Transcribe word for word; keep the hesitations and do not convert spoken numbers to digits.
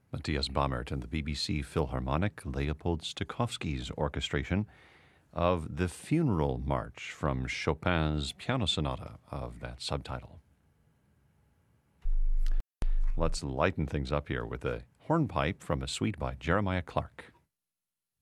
Matthias Bammert and the B B C Philharmonic, Leopold Stokowski's orchestration of the Funeral March from Chopin's Piano Sonata of that subtitle. Let's lighten things up here with a hornpipe from a suite by Jeremiah Clark.